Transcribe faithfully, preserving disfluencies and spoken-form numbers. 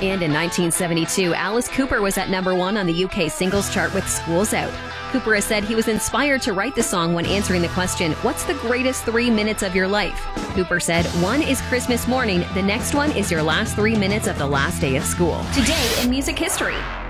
And in nineteen seventy-two, Alice Cooper was at number one on the U K singles chart with School's Out. Cooper has said he was inspired to write the song when answering the question, "What's the greatest three minutes of your life?" Cooper said, "One is Christmas morning, the next one is your last three minutes of the last day of school." Today in music history.